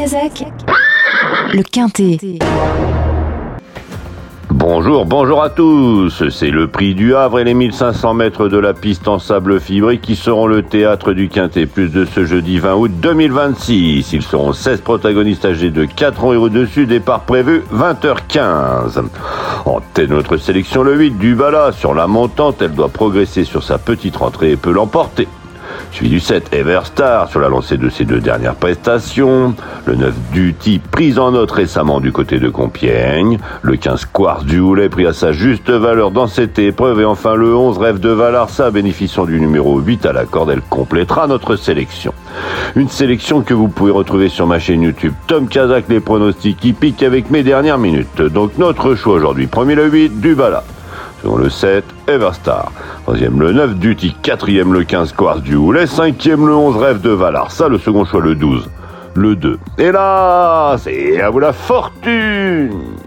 Kazakh, le Quintet. Bonjour à tous, c'est le Prix du Havre et les 1500 mètres de la piste en sable fibré qui seront le théâtre du Quintet Plus de ce jeudi 20 août 2026. Ils seront 16 protagonistes âgés de 4 ans et au-dessus, départ prévu 20h15. En tête de notre sélection, le 8 Dubala, sur la montante, elle doit progresser sur sa petite rentrée et peut l'emporter. Suivi du 7, Everstar, sur la lancée de ses deux dernières prestations. Le 9, Duty, prise en note récemment du côté de Compiègne. Le 15, Quartz du Houlet, pris à sa juste valeur dans cette épreuve. Et enfin le 11, Rêve de Valarsa, bénéficiant du numéro 8 à la corde, elle complétera notre sélection. Une sélection que vous pouvez retrouver sur ma chaîne YouTube Tom Kazakh, les pronostics hippiques avec mes dernières minutes. Donc notre choix aujourd'hui, premier le 8, Dubala. Second le 7, Everstar. Troisième le 9, Duty. Quatrième le 15, Quartz du Houlet. Cinquième le 11, Rêve de Valarsa. Le second choix le 12, le 2. Et là, c'est à vous la fortune!